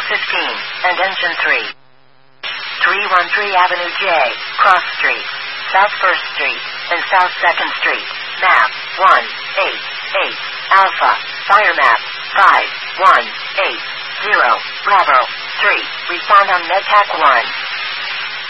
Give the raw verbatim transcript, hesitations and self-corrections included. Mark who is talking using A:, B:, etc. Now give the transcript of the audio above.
A: fifteen, and engine three. three thirteen Avenue J, Cross Street, South first Street, and South second Street. Map, one eight eight, Alpha, Fire Map, five one eight zero, Bravo, three. Respond on MedTac one.